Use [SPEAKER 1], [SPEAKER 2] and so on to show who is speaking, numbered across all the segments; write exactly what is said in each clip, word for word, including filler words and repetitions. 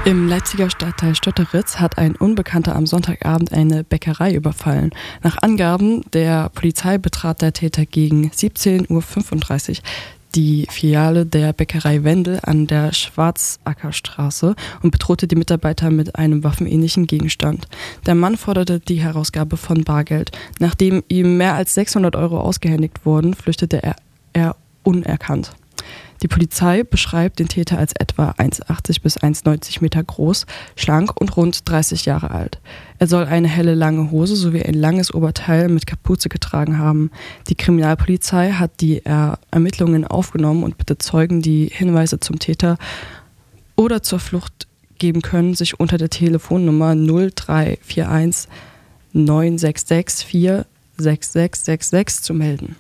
[SPEAKER 1] Im Leipziger Stadtteil Stötteritz hat ein Unbekannter am Sonntagabend eine Bäckerei überfallen. Nach Angaben der Polizei betrat der Täter gegen siebzehn Uhr fünfunddreißig die Filiale der Bäckerei Wendel an der Schwarzackerstraße und bedrohte die Mitarbeiter mit einem waffenähnlichen Gegenstand. Der Mann forderte die Herausgabe von Bargeld. Nachdem ihm mehr als sechshundert Euro ausgehändigt wurden, flüchtete er, er unerkannt. Die Polizei beschreibt den Täter als etwa eins Komma achtzig bis eins Komma neunzig Meter groß, schlank und rund dreißig Jahre alt. Er soll eine helle lange Hose sowie ein langes Oberteil mit Kapuze getragen haben. Die Kriminalpolizei hat die er- Ermittlungen aufgenommen und bittet Zeugen, die Hinweise zum Täter oder zur Flucht geben können, sich unter der Telefonnummer null drei vier eins neun sechs sechs vier sechs sechs sechs sechs zu melden.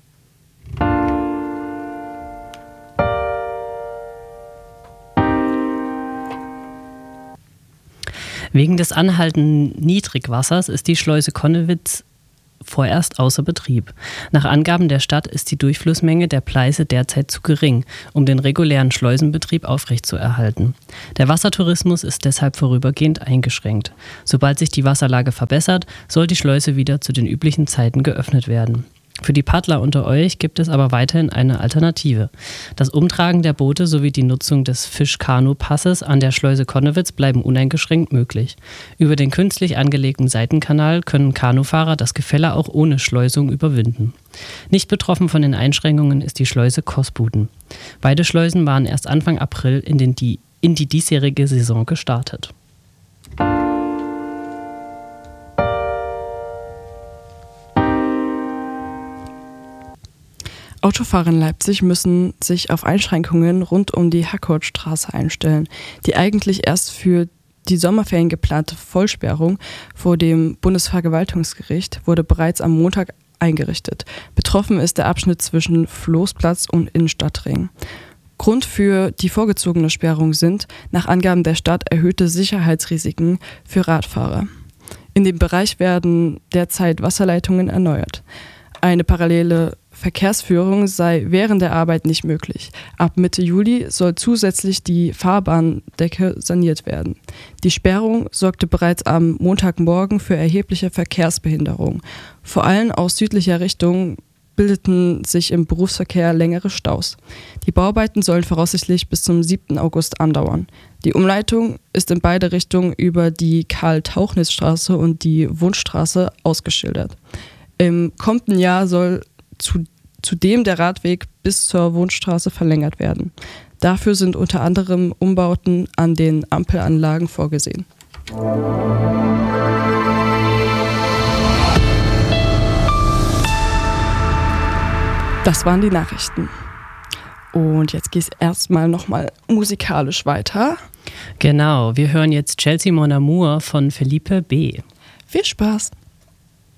[SPEAKER 2] Wegen des anhaltenden Niedrigwassers ist die Schleuse Connewitz vorerst außer Betrieb. Nach Angaben der Stadt ist die Durchflussmenge der Pleiße derzeit zu gering, um den regulären Schleusenbetrieb aufrechtzuerhalten. Der Wassertourismus ist deshalb vorübergehend eingeschränkt. Sobald sich die Wasserlage verbessert, soll die Schleuse wieder zu den üblichen Zeiten geöffnet werden. Für die Paddler unter euch gibt es aber weiterhin eine Alternative. Das Umtragen der Boote sowie die Nutzung des Fischkanu-Passes an der Schleuse Connewitz bleiben uneingeschränkt möglich. Über den künstlich angelegten Seitenkanal können Kanufahrer das Gefälle auch ohne Schleusung überwinden. Nicht betroffen von den Einschränkungen ist die Schleuse Kosbuten. Beide Schleusen waren erst Anfang April in, den die, in die diesjährige Saison gestartet.
[SPEAKER 1] Autofahrer in Leipzig müssen sich auf Einschränkungen rund um die Hackholzstraße einstellen. Die eigentlich erst für die Sommerferien geplante Vollsperrung vor dem Bundesverwaltungsgericht wurde bereits am Montag eingerichtet. Betroffen ist der Abschnitt zwischen Floßplatz und Innenstadtring. Grund für die vorgezogene Sperrung sind, nach Angaben der Stadt, erhöhte Sicherheitsrisiken für Radfahrer. In dem Bereich werden derzeit Wasserleitungen erneuert. Eine parallele Verkehrsführung sei während der Arbeit nicht möglich. Ab Mitte Juli soll zusätzlich die Fahrbahndecke saniert werden. Die Sperrung sorgte bereits am Montagmorgen für erhebliche Verkehrsbehinderung. Vor allem aus südlicher Richtung bildeten sich im Berufsverkehr längere Staus. Die Bauarbeiten sollen voraussichtlich bis zum siebten August andauern. Die Umleitung ist in beide Richtungen über die Karl-Tauchnitz-Straße und die Wunschstraße ausgeschildert. Im kommenden Jahr soll zu, zudem der Radweg bis zur Wunschstraße verlängert werden. Dafür sind unter anderem Umbauten an den Ampelanlagen vorgesehen. Das waren die Nachrichten. Und jetzt geht es erstmal nochmal musikalisch weiter.
[SPEAKER 2] Genau, wir hören jetzt Chelsea Mon Amour von Felipe B.
[SPEAKER 1] Viel Spaß!